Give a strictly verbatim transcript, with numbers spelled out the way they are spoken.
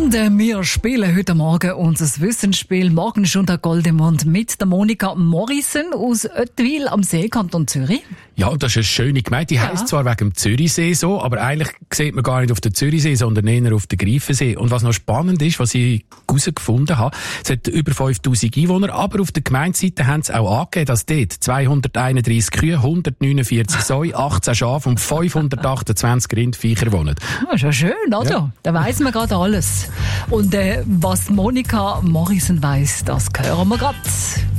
Und äh, wir spielen heute Morgen unser Wissensspiel Morgenstunde Goldemund mit der Monika Morrison aus Ottwil am See, Kanton Zürich. Ja, das ist eine schöne Gemeinde. Die heisst ja zwar wegen dem Zürichsee so, aber eigentlich sieht man gar nicht auf den Zürichsee, sondern eher auf den Greifensee. Und was noch spannend ist, was ich herausgefunden habe, es hat über fünftausend Einwohner, aber auf der Gemeindeseite haben sie auch angegeben, dass dort zweihunderteinunddreissig Kühe, hundertneunundvierzig Säue, achtzehn Schafe und fünfhundertachtundzwanzig Rindviecher wohnen. Das ist ja schön, oder? Ja. Da weiss man gerade alles. Und äh, was Monika Morrison weiss, das hören wir gerade.